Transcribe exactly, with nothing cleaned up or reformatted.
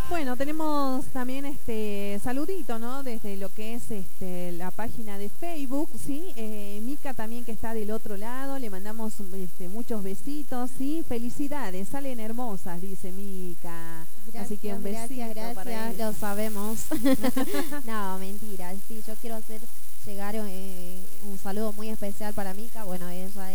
Bueno, tenemos también este saludito, ¿no? Desde lo que es este la página de Facebook, ¿sí? Eh, Mica también que está del otro lado, le mandamos este, muchos besitos, ¿sí? Felicidades, salen hermosas, dice Mica. Así que Gracias, un besito gracias, para gracias, ella. lo sabemos. No, mentira. Sí, yo quiero hacer llegar eh, un saludo muy especial para Mica. Bueno, ella